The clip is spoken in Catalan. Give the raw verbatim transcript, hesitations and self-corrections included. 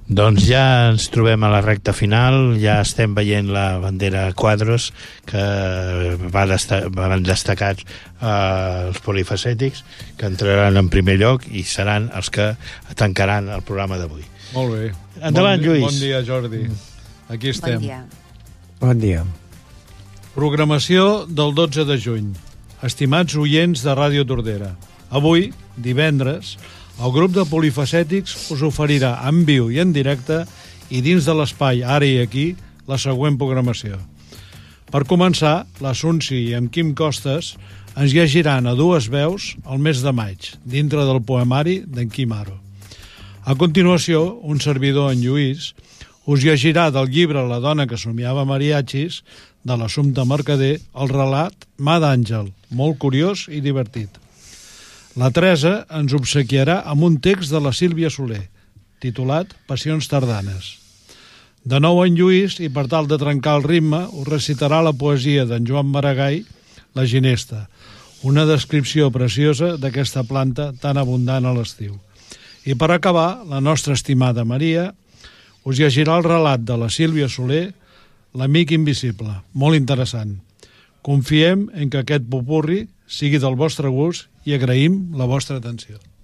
Doncs ja ens trobem a la recta final, ja estem veient la bandera quadros que va desta van destacats eh, els polifacètics, que entraran en primer lloc i seran els que tancaran el programa d'avui. Molt bé. Endavant, bon, Lluís. Bon dia, Jordi. Aquí estem. Bon dia. Bon dia. Programació del dotze de juny. Estimats oients de Ràdio Tordera, avui, divendres, el grup de polifacètics us oferirà en viu i en directe i dins de l'espai Ara i Aquí la següent programació. Per començar, l'Assunci i en Quim Costes ens llegiran a dues veus el mes de maig, dintre del poemari d'en Quim Aro. A continuació, un servidor, en Lluís, us llegirà del llibre La dona que somiava mariachis, de l'Assumpta Mercader, el relat Mà d'Àngel, molt curiós i divertit. La Teresa ens obsequiarà amb un text de la Sílvia Soler, titulat Passions tardanes. De nou en Lluís, i per tal de trencar el ritme, us recitarà la poesia d'en Joan Maragall, La ginesta, una descripció preciosa d'aquesta planta tan abundant a l'estiu. I per acabar, la nostra estimada Maria us llegirà el relat de la Sílvia Soler, L'amic invisible, molt interessant. Confiem en que aquest popurri sigui del vostre gust i agraïm la vostra atenció.